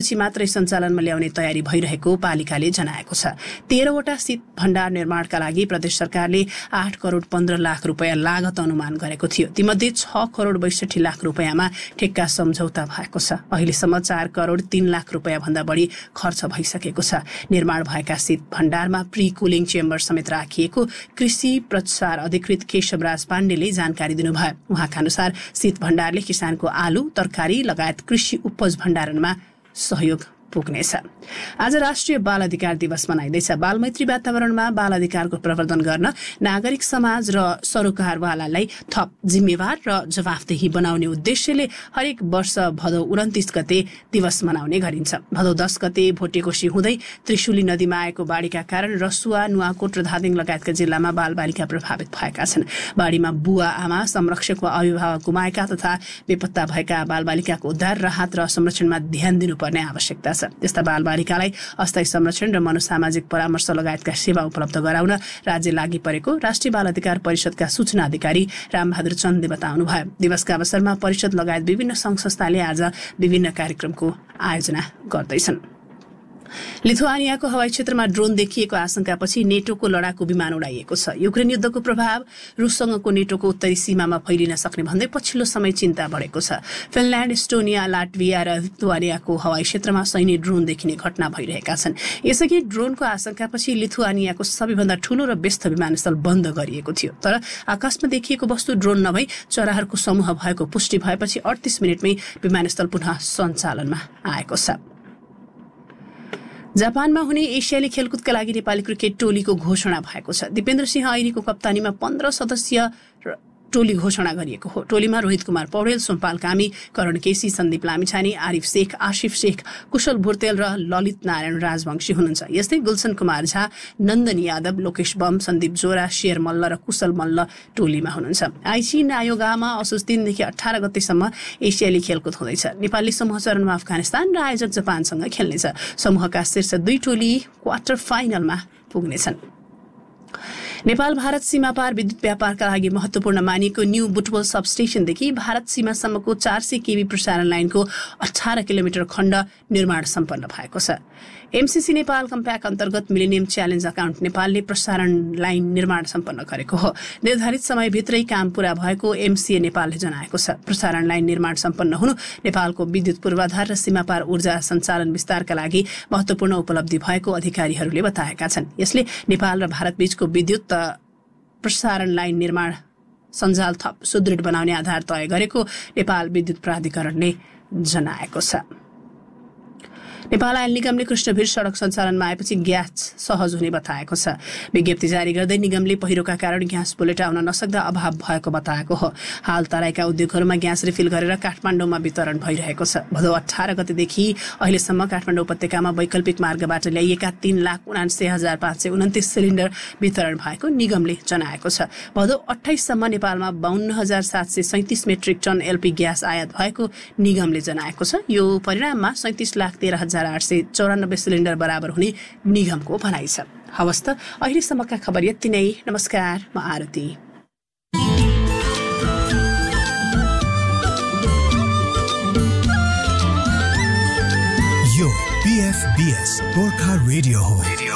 वर्षपछि मात्रै सञ्चालनमा ल्याउने तयारी भइरहेको पालिकाले जनाएको छ। 13 वटा शीत भण्डार निर्माणका लागि प्रदेश सरकारले 8 करोड 15 लाख रुपैयाँ लागत अनुमान गरेको थियो। तीमध्ये 6 करोड 62 लाख रुपैयाँमा ठेक्का सम्झौता भएको छ। अहिलेसम्म 4 करोड 3 लाख रुपैयाँ भन्दा बढी खर्च भइसकेको छ। निर्माण भएका शीत भण्डारमा प्री कुलिङ चेम्बर समेत राखिएको कृषि प्रचार अधिकृत केशवराज पाण्डेले जानकारी दिनुभयो। उहाँका अनुसार शीत भण्डारले किसानको आलु, तरकारी लगायत कृषि उपज भण्डारणमा सहयोग पुग्नेछ। आज राष्ट्रिय बाल अधिकार दिवस मनाइँदैछ। बालमैत्री वातावरणमा बाल अधिकारको प्रवर्धन गर्न नागरिक समाज र सरोकारवालालाई थप जिम्मेवार र जवाफदेही बनाउने उद्देश्यले हरेक वर्ष भदौ 29 गते दिवस मनाउने गरिन्छ। भदौ 10 गते भोटेकोशी हुँदै त्रिशुली नदीमा आएको बाढीका कारण रसुवा, नुवाकोट र धादिङ लगायतका जिल्लामा बालबालिका प्रभावित भएका छन्। बाढीमा बुवा आमा, संरक्षक वा अभिभावक गुमाएका तथा बेपत्ता भएका बालबालिकाको उद्धार, राहत र संरक्षणमा ध्यान दिनुपर्ने आवश्यकता छ। त्यस्ता बालबालिकालाई अस्थायी संरक्षण र मनोसामाजिक परामर्श लगायतका सेवा उपलब्ध गराउन राज्य लागि परेको राष्ट्रिय बाल अधिकार परिषदका सूचना अधिकारी रामबहादुर चन्दले बताउनुभयो। दिवसका अवसरमा परिषद लगायत विभिन्न सङ्घ संस्थाले आज विभिन्न कार्यक्रमको आयोजना गर्दैछन्। लिथुआनियाको हवाई क्षेत्रमा ड्रोन देखिएको आशंकापछि नेटोको लडाकु विमान उडाइएको छ। युक्रेन युद्धको प्रभाव रुससँगको नेटोको उत्तरी सीमामा फैलिन सक्ने भन्दै पछिल्लो समय चिन्ता बढेको छ। फिनल्यान्ड, एस्टोनिया, लाटभिया र लिथुआनियाको हवाई क्षेत्रमा सैन्य ड्रोन देखिने घटना भइरहेका छन्। यसअघि ड्रोनको आशंकापछि लिथुआनियाको सबैभन्दा ठूलो र व्यस्त विमानस्थल बन्द गरिएको थियो। तर आकाशमा देखिएको वस्तु ड्रोन नभई चराहरूको समूह भएको पुष्टि भएपछि 38 मिनटमै विमानस्थल पुनः सञ्चालनमा आएको छ। जापानमा हुने एसियाली खेलकुदका लागि नेपाली क्रिकेट टोलीको घोषणा भएको छ। दिपेन्द्र सिंह ऐरीको कप्तानीमा 15 सदस्यीय टोली घोषणा गरिएको हो। टोलीमा रोहित कुमार पौडेल, सोमपाल कामी, करण केसी, सन्दीप लामिछाने, आरिफ शेख, आशिफ शेख, कुशल भुर्तेल र ललित नारायण राजवंशी हुनुहुन्छ। यस्तै गुलशन कुमार झा, नन्दन यादव, लोकेश बम, सन्दीप जोरा, शेर मल्ल र कुशल मल्ल टोलीमा हुनुहुन्छ। आइसी नायोगामा असोज 3 देखि 18 गतेसम्म एसियाली खेलकुद हुँदैछ। नेपालले समूह चरणमा अफगानिस्तान र आयोजक जापानसँग खेल्नेछ। समूहका शीर्ष 2 टोली क्वार्टर फाइनलमा पुग्नेछन्। नेपाल भारत सीमापार विद्युत व्यापारका लागि महत्वपूर्ण मानिएको न्यू बुटवल सबस्टेशनदेखि भारत सीमासम्मको 400 केबी प्रसारण लाइनको 18 किलोमिटर खण्ड निर्माण सम्पन्न भएको छ। एमसीसी नेपाल कम्प्याक अन्तर्गत मिलेनियम च्यालेन्ज अकाउन्ट नेपालले प्रसारण लाइन निर्माण सम्पन्न गरेको हो। निर्धारित समयभित्रै काम पूरा भएको एमसीए नेपालले जनाएको छ। प्रसारण लाइन निर्माण सम्पन्न हुनु नेपालको विद्युत पूर्वाधार र सीमापार ऊर्जा सञ्चालन विस्तारका लागि महत्वपूर्ण उपलब्धि भएको अधिकारीहरूले बताएका छन्। यसले नेपाल र भारत बीचको विद्युत प्रसारण लाइन निर्माण सञ्जाल थप सुदृढ बनाउने आधार तय गरेको नेपाल विद्युत प्राधिकरणले जनाएको छ। नेपाल आयल निगमले कृष्णभिर सडक सञ्चालनमा आएपछि ग्यास सहज हुने बताएको छ। विज्ञप्ति जारी गर्दै निगमले पहिरोका कारण ग्यास बुलेट आउन नसक्दा अभाव भएको बताएको हो। हाल तराईका उद्योगहरूमा ग्यास रिफिल गरेर काठमाडौँमा वितरण भइरहेको छ। भदौ 18 गतेदेखि अहिलेसम्म काठमाडौँ उपत्यकामा वैकल्पिक मार्गबाट ल्याइएका 3,79,529 सिलिन्डर वितरण भएको निगमले जनाएको छ। भदौ 28 सम्म नेपालमा 52,737 मेट्रिक टन एलपी ग्यास आयात भएको निगमले जनाएको छ। यो परिणाममा 37,13,894 सिलिन्डर बराबर हुने निगमको भनाइ छ। हवस् त अहिलेसम्मका खबर यति नै। नमस्कार, म आरती। यो PFBS गोर्खा रेडियो हो।